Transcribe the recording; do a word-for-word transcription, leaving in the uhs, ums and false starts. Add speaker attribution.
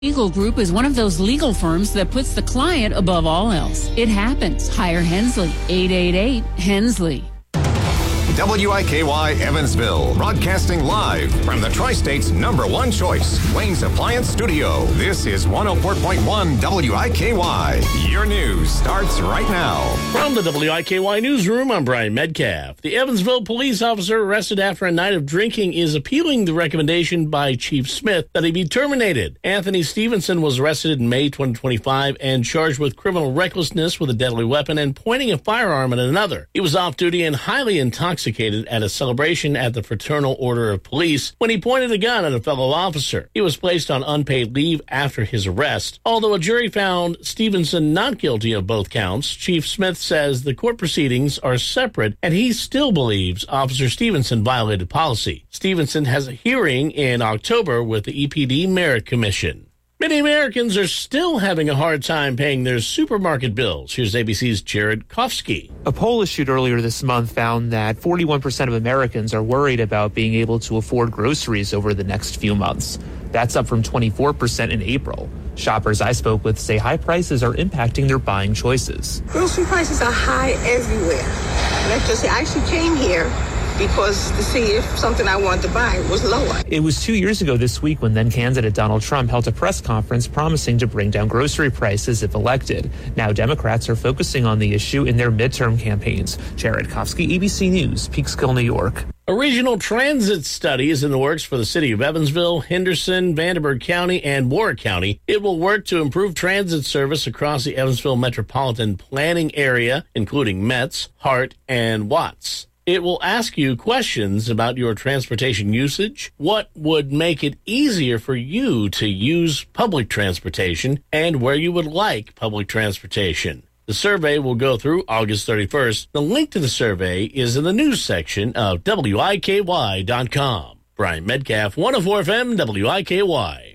Speaker 1: Legal Group is one of those legal firms that puts the client above all else. It happens. Hire Hensley. eight eight eight, Hensley.
Speaker 2: W I K Y Evansville, broadcasting live from the Tri-State's number one choice, Wayne's Appliance Studio. This is one oh four point one W I K Y. Your news starts right now.
Speaker 3: From the W I K Y newsroom, I'm Brian Medcalf. The Evansville police officer arrested after a night of drinking is appealing the recommendation by Chief Smith that he be terminated. Anthony Stevenson was arrested in May twenty twenty-five and charged with criminal recklessness with a deadly weapon and pointing a firearm at another. He was off duty and highly intoxicated at a celebration at the Fraternal Order of Police when he pointed a gun at a fellow officer. He was placed on unpaid leave after his arrest. Although a jury found Stevenson not guilty of both counts, Chief Smith says the court proceedings are separate and he still believes Officer Stevenson violated policy. Stevenson has a hearing in October with the E P D Merit Commission. Many Americans are still having a hard time paying their supermarket bills. Here's A B C's Jared Kofsky.
Speaker 4: A poll issued earlier this month found that forty-one percent of Americans are worried about being able to afford groceries over the next few months. That's up from twenty-four percent in April. Shoppers I spoke with say high prices are impacting their buying choices.
Speaker 5: Grocery prices are high everywhere. Let's just say I actually came here because to see if something I wanted to buy was lower.
Speaker 4: It was two years ago this week when then candidate Donald Trump held a press conference promising to bring down grocery prices if elected. Now Democrats are focusing on the issue in their midterm campaigns. Jared Kofsky, A B C News, Peekskill, New York.
Speaker 3: A regional transit study is in the works for the city of Evansville, Henderson, Vanderburgh County, and Warwick County. It will work to improve transit service across the Evansville metropolitan planning area, including Metz, Hart, and Watts. It will ask you questions about your transportation usage, what would make it easier for you to use public transportation, and where you would like public transportation. The survey will go through August thirty-first. The link to the survey is in the news section of W I K Y dot com. Brian Medcalf, one oh four F M, W I K Y.